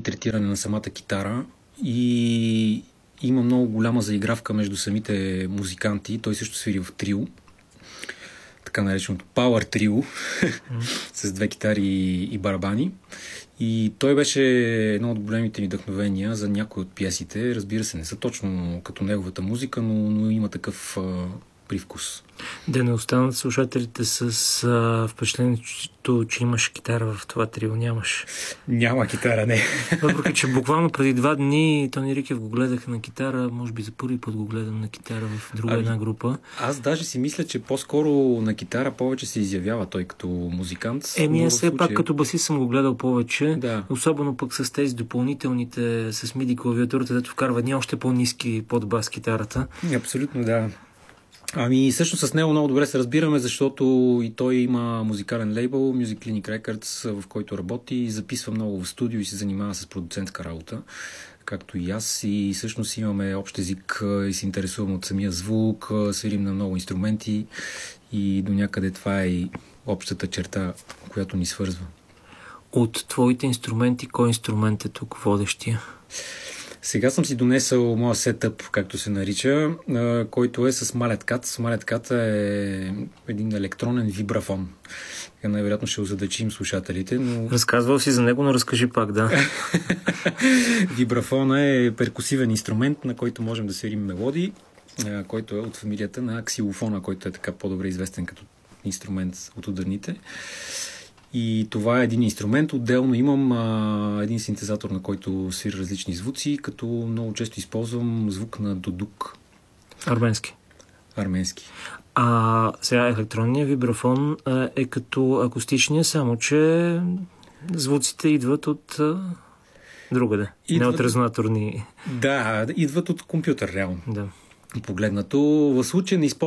третиране на самата китара и има много голяма заигравка между самите музиканти. Той също свири в трио, така нареченото Power Trio, с 2 китари и барабани. И той беше едно от големите ми вдъхновения за някои от пиесите. Разбира се, не са точно като неговата музика, но има такъв привкус. Да не останат слушателите с впечатлението, че имаш китара в това трио. Нямаш. Няма китара, не. Въпреки, че буквално преди 2 дни Тони Рикев го гледах на китара, може би за първи път го гледам на китара в друга една група. Аз даже си мисля, че по-скоро на китара повече се изявява той като музикант. Аз все пак като басист съм го гледал повече, да. Особено пък с тези допълнителните, с MIDI клавиатурата, дето вкарва едни още по-ниски под бас китарата. Абсолютно, да. Всъщност с него много добре се разбираме, защото и той има музикален лейбъл, Music Clinic Records, в който работи и записва много в студио и се занимава с продуцентска работа, както и аз. И всъщност имаме общ език и се интересуваме от самия звук, свирим на много инструменти и до някъде това е и общата черта, която ни свързва. От твоите инструменти, кой инструмент е тук водещия? Сега съм си донесъл моя сетъп, както се нарича, който е с Mallet Cat. Mallet Cat е един електронен вибрафон. Най-вероятно ще озадачим слушателите, но... Разказвал си за него, но разкажи пак, да. Вибрафона е перкусивен инструмент, на който можем да свирим мелодии, който е от фамилията на ксилофона, който е така по-добре известен като инструмент от ударните. И това е един инструмент. Отделно имам един синтезатор, на който свира различни звуци, като много често използвам звук на дудук. Арменски. Сега електронният вибрафон е като акустичния, само че звуците идват от другаде. Не от резонаторни. Да, идват от компютър, реално. Да. Погледнато. В случая не използвам